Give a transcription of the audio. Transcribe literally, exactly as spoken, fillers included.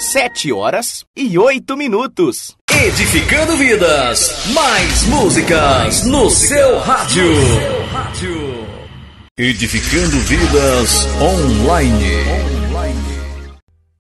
sete horas e oito minutos. Edificando vidas, mais músicas no seu rádio. Edificando vidas online.